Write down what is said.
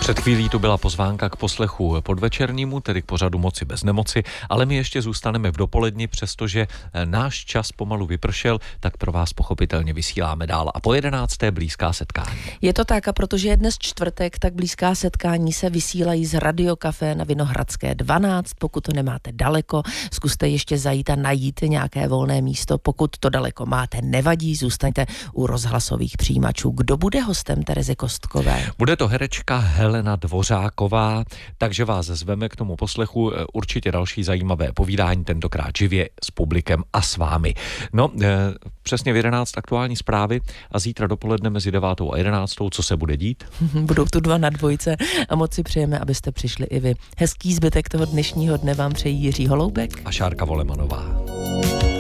Před chvílí tu byla pozvánka k poslechu podvečernímu, tedy k pořadu Moci bez nemoci, ale my ještě zůstaneme v dopoledni, přestože náš čas pomalu vypršel, tak pro vás pochopitelně vysíláme dál. A po 11. blízká setkání. Je to tak, a protože je dnes čtvrtek, tak blízká setkání se vysílají z Radiokafé na Vinohradské 12. Pokud to nemáte daleko, zkuste ještě zajít a najít nějaké volné místo. Pokud to daleko máte, nevadí, zůstaňte u rozhlasových přijímačů. Kdo bude hostem Terezy Kostkové? Bude to herečka Helena Dvořáková, takže vás zveme k tomu poslechu. Určitě další zajímavé povídání, tentokrát živě s publikem a s vámi. No, přesně v 11 aktuální zprávy a zítra dopoledne mezi 9 a 11. Co se bude dít? Budou tu 2 na 2 a moc si přejeme, abyste přišli i vy. Hezký zbytek toho dnešního dne vám přejí Jiří Holoubek a Šárka Volemanová.